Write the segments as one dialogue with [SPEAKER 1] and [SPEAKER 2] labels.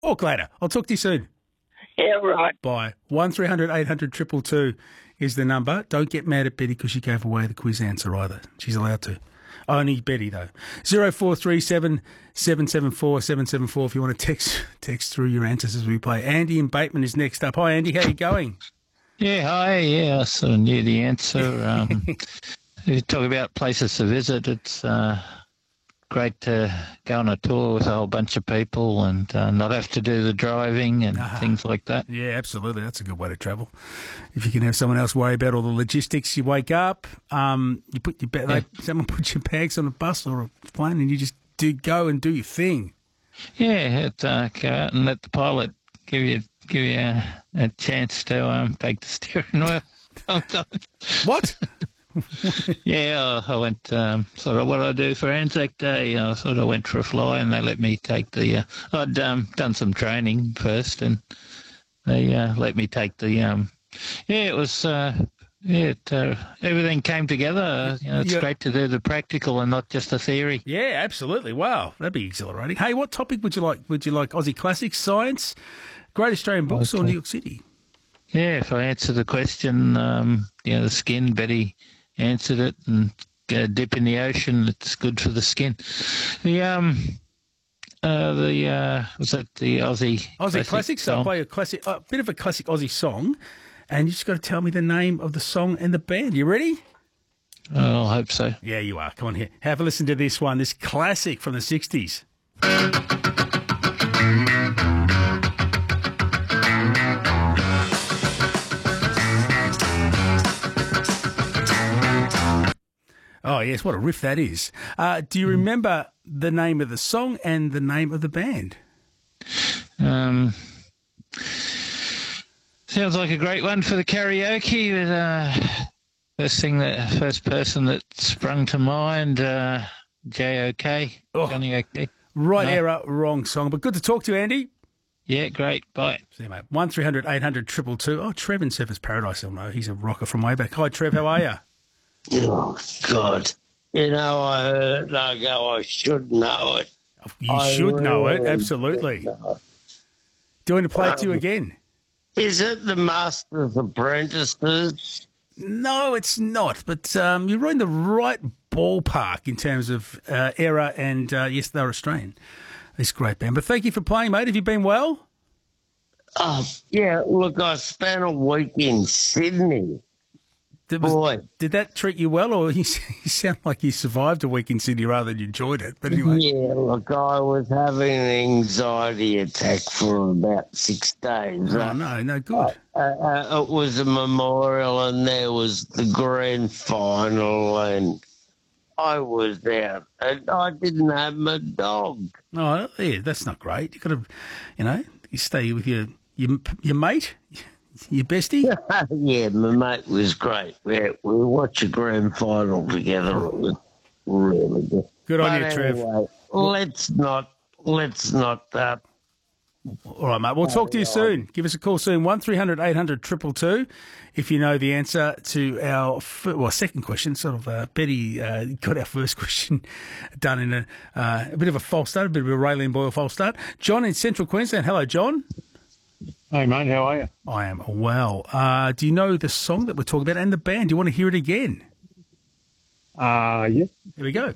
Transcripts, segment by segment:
[SPEAKER 1] Talk later. I'll talk to you soon.
[SPEAKER 2] Yeah, right.
[SPEAKER 1] Bye. 1300 800 222 is the number. Don't get mad at Betty because she gave away the quiz answer either. She's allowed to. Only Betty, though. 0437 774 774 if you want to text through your answers as we play. Andy in Bateman is next up. Hi, Andy. How you going?
[SPEAKER 3] Yeah, hi. Yeah, I sort of knew the answer. You talk about places to visit. It's great to go on a tour with a whole bunch of people and not have to do the driving and things like that.
[SPEAKER 1] Yeah, absolutely. That's a good way to travel. If you can have someone else worry about all the logistics, you wake up, you put your someone puts your bags on a bus or a plane, and you just go and do your thing.
[SPEAKER 3] Yeah, go out and let the pilot give you a chance to take the steering wheel.
[SPEAKER 1] What?
[SPEAKER 3] Yeah, I went sort of what I do for Anzac Day. I sort of went for a fly, and they let me take the. I'd done some training first, and they let me take the. It was. Everything came together. It's great to do the practical and not just the theory.
[SPEAKER 1] Yeah, absolutely. Wow, that'd be exhilarating. Hey, what topic would you like? Would you like Aussie classics, science, Great Australian Books, or New York City?
[SPEAKER 3] Yeah, if I answer the question, the skin, Betty answered it, and get a dip in the ocean, it's good for the skin. Was that the Aussie
[SPEAKER 1] classics? So I'll play a bit of a classic Aussie song, and you just got to tell me the name of the song and the band. You ready?
[SPEAKER 3] Oh, I hope so.
[SPEAKER 1] Yeah, you are. Come on here. Have a listen to this one, this classic from the 60s. Oh, yes, what a riff that is. Do you remember the name of the song and the name of the band?
[SPEAKER 3] Sounds like a great one for the karaoke. First person that sprung to mind, J.O.K., Johnny O.K.
[SPEAKER 1] Right era, wrong song. But good to talk to you, Andy.
[SPEAKER 3] Yeah, great. Bye.
[SPEAKER 1] See you, mate. 1300 800 222. Oh, Trev in Surfers Paradise, I'll know. He's a rocker from way back. Hi, Trev, how are you?
[SPEAKER 2] Oh, God. I heard I go, I should know it.
[SPEAKER 1] You should know it, absolutely. Do you want to play it to you again?
[SPEAKER 2] Is it the Master's Apprentices?
[SPEAKER 1] No, it's not. But you're in the right ballpark in terms of era, and yes, they're Australian. This great band. But thank you for playing, mate. Have you been well?
[SPEAKER 2] Oh, yeah. Look, I spent a week in Sydney.
[SPEAKER 1] Did that treat you well, or you sound like you survived a week in Sydney rather than you enjoyed it? But anyway.
[SPEAKER 2] Yeah, look, I was having an anxiety attack for about 6 days.
[SPEAKER 1] Oh, no, good.
[SPEAKER 2] It was a memorial, and there was the grand final, and I was out, and I didn't have my dog.
[SPEAKER 1] Oh, yeah, that's not great. You got to, you stay with your mate. Your bestie?
[SPEAKER 2] Yeah, my mate was great. We watched a grand final together. It was really good.
[SPEAKER 1] Good on you, Trev.
[SPEAKER 2] Anyway, let's not.
[SPEAKER 1] All right, mate. We'll talk to you soon. Give us a call soon. 1300 800 222 if you know the answer to our second question. Sort of Betty got our first question done in a bit of a false start, a bit of a Raylene Boyle false start. John in Central Queensland. Hello, John.
[SPEAKER 4] Hey, mate, how are you?
[SPEAKER 1] I am well. Do you know the song that we're talking about and the band? Do you want to hear it again?
[SPEAKER 4] Yeah.
[SPEAKER 1] Here we go.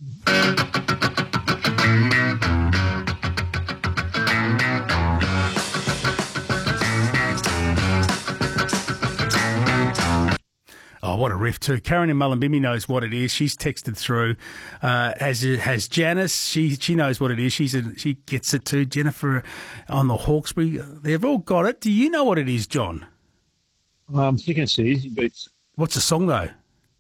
[SPEAKER 1] Oh, what a riff too. Karen in Mullumbimby knows what it is. She's texted through, as has Janice. She knows what it is. She gets it too. Jennifer on the Hawkesbury. They've all got it. Do you know what it is, John?
[SPEAKER 4] I'm thinking it's the Easy Beats.
[SPEAKER 1] What's the song though?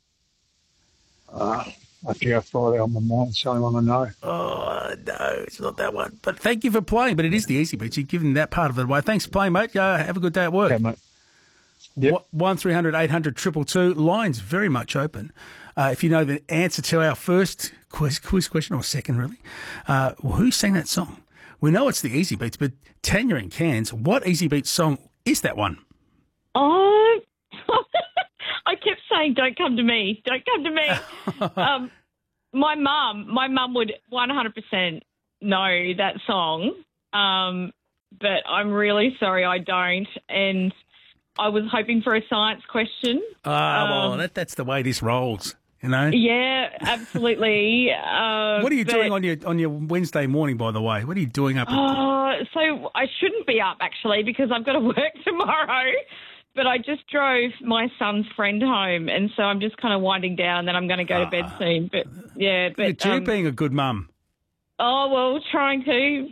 [SPEAKER 4] After our Friday on my mind, it's the only one I know.
[SPEAKER 1] Oh, no, it's not that one. But thank you for playing. But it is the Easy Beats. You've given that part of it away. Thanks for playing, mate. Have a good day at work.
[SPEAKER 4] Okay, mate. Yep.
[SPEAKER 1] 1300 800 222. Lines very much open. If you know the answer to our first quiz question, or second really, who sang that song? We know it's the Easy Beats, but Tanya in Cairns, what Easy Beats song is that one?
[SPEAKER 5] Oh, I kept saying, "Don't come to me, don't come to me." My mum would 100% know that song. but I'm really sorry I don't. And I was hoping for a science question.
[SPEAKER 1] Well, that's the way this rolls, you know.
[SPEAKER 5] Yeah, absolutely.
[SPEAKER 1] What are you doing on your Wednesday morning, by the way? What are you doing up?
[SPEAKER 5] So I shouldn't be up, actually, because I've got to work tomorrow. But I just drove my son's friend home, and so I'm just kind of winding down, and then I'm going to go to bed soon. But, yeah. But
[SPEAKER 1] Look at you being a good mum.
[SPEAKER 5] Oh, well, trying to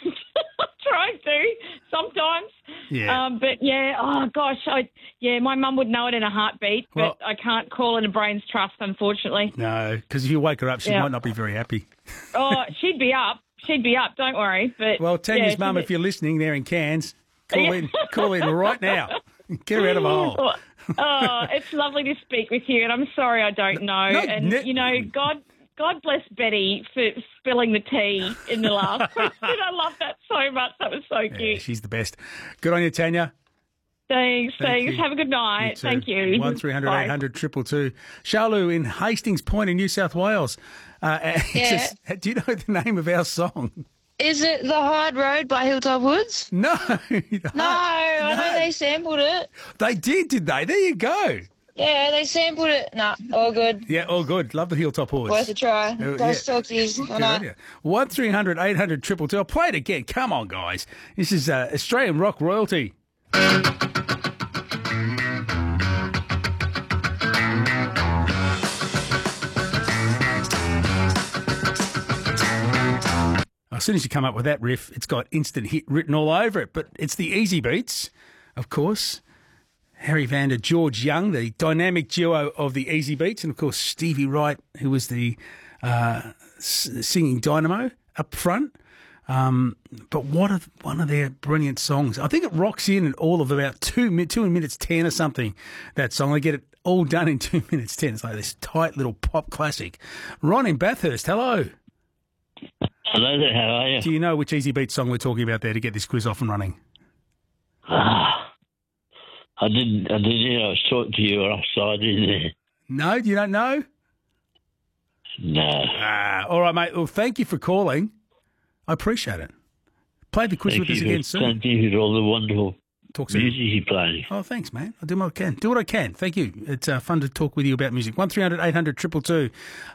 [SPEAKER 5] sometimes.
[SPEAKER 1] Yeah.
[SPEAKER 5] But, yeah, oh, gosh, my mum would know it in a heartbeat, but I can't call it a brain's trust, unfortunately.
[SPEAKER 1] No, because if you wake her up, she might not be very happy.
[SPEAKER 5] Oh, she'd be up. Don't worry. But
[SPEAKER 1] well, Tanya's mum, if you're listening there in Cairns, call in right now. Get her out of a hole.
[SPEAKER 5] Oh, it's lovely to speak with you, and I'm sorry I don't know. God bless Betty for spilling the tea in the last question. I love that so much. That was so cute.
[SPEAKER 1] Yeah, she's the best. Good on you, Tanya.
[SPEAKER 5] Thanks.
[SPEAKER 1] You.
[SPEAKER 5] Have a good night. Thank you.
[SPEAKER 1] 1300 800 222. Charlu in Hastings Point in New South Wales. Says, do you know the name of our song?
[SPEAKER 6] Is it The Hard Road by Hilltop Woods?
[SPEAKER 1] No.
[SPEAKER 6] I know they sampled it.
[SPEAKER 1] They did they? There you go.
[SPEAKER 6] Yeah, they sampled it. Nah, all good.
[SPEAKER 1] Yeah, all good. Love the Hilltop Woods.
[SPEAKER 6] Worth a try. Those talkies.
[SPEAKER 1] 1300 800 222. I'll play it again. Come on, guys. This is Australian rock royalty. As soon as you come up with that riff, it's got instant hit written all over it. But it's the Easy Beats, of course. Harry Vander, George Young, the dynamic duo of the Easy Beats, and of course Stevie Wright, who was the singing dynamo up front. But one of their brilliant songs. I think it rocks in at all of about 2 minutes 10 or something. That song, they get it all done in 2 minutes 10. It's like this tight little pop classic. Ron in Bathurst, hello.
[SPEAKER 7] Hello there, how are you?
[SPEAKER 1] Do you know which Easy Beat song we're talking about there to get this quiz off and running?
[SPEAKER 7] I didn't. I was talking to you offside in there.
[SPEAKER 1] No, you don't know?
[SPEAKER 7] No.
[SPEAKER 1] All right, mate. Well, thank you for calling. I appreciate it. Play the quiz with us again soon.
[SPEAKER 7] Thank you for all the wonderful music you play.
[SPEAKER 1] Oh, thanks, man. I'll do what I can. Do what I can. Thank you. It's fun to talk with you about music. 1300 800 222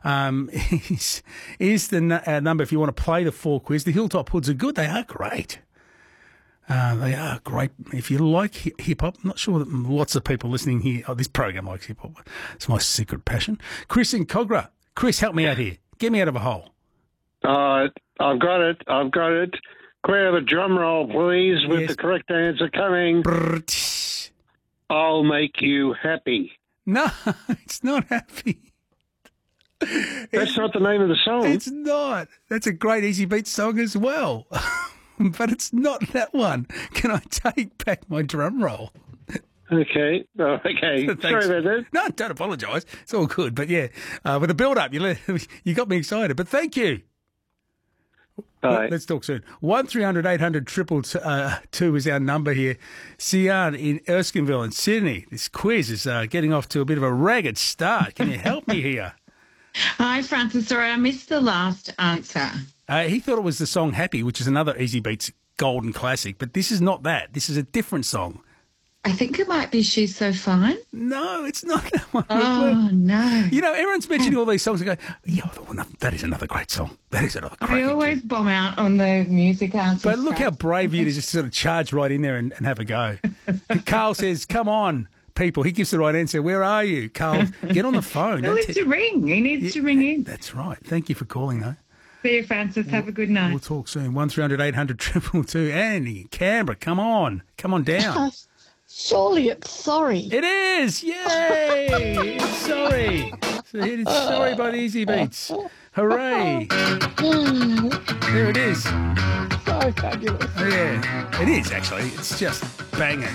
[SPEAKER 1] is the number if you want to play the 4 quiz. The Hilltop Hoods are good. They are great. They are great. If you like hip-hop, I'm not sure that lots of people listening here, this program likes hip-hop. It's my secret passion. Chris in Cogra. Chris, help me out here. Get me out of a hole.
[SPEAKER 8] I've got it. Clear the drum roll, please, with the correct answer coming. I'll make you happy.
[SPEAKER 1] No, it's not happy.
[SPEAKER 8] That's not the name of the song.
[SPEAKER 1] It's not. That's a great Easy Beat song as well. But it's not that one. Can I take back my drum roll?
[SPEAKER 8] Okay. Sorry about that.
[SPEAKER 1] No, don't apologise. It's all good. But yeah, with the build-up, you got me excited. But thank you.
[SPEAKER 8] Bye.
[SPEAKER 1] Let's talk soon. 1300 800 222 is our number here. Sian in Erskineville in Sydney. This quiz is getting off to a bit of a ragged start. Can you help me here?
[SPEAKER 9] Hi, Francis. Sorry, I missed the last answer.
[SPEAKER 1] He thought it was the song Happy, which is another Easy Beats golden classic, but this is not that. This is a different song.
[SPEAKER 9] I think it might be She's So Fine.
[SPEAKER 1] No, it's not that one.
[SPEAKER 9] Oh, no.
[SPEAKER 1] You know, everyone's mentioning all these songs and go, yeah, that is another great song. That is another great song.
[SPEAKER 9] I always bomb out on the music answers.
[SPEAKER 1] But look how brave you to just sort of charge right in there and have a go. And Carl says, come on, people. He gives the right answer. Where are you? Carl, get on the phone.
[SPEAKER 9] He needs to ring. He needs to ring in.
[SPEAKER 1] That's right. Thank you for calling, though.
[SPEAKER 9] See you, Francis. Have a good night.
[SPEAKER 1] We'll talk soon. 1300 800 222. Annie, Canberra, come on. Come on down.
[SPEAKER 10] Surely it's Sorry.
[SPEAKER 1] It is! Yay! It's Sorry. So it's Sorry by the Easy Beats. Hooray! There it is.
[SPEAKER 10] So fabulous.
[SPEAKER 1] Yeah, it is actually. It's just banging.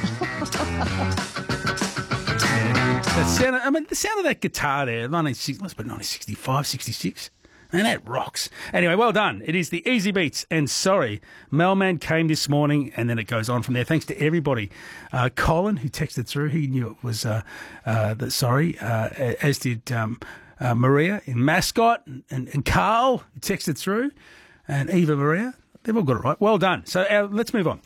[SPEAKER 1] The sound of that guitar there, must have been 1965, 66. And that rocks. Anyway, well done. It is the Easy Beats and Sorry. Mailman came this morning and then it goes on from there. Thanks to everybody. Colin, who texted through, he knew it was Sorry, as did Maria in Mascot and Carl, who texted through, and Eva Maria. They've all got it right. Well done. So let's move on.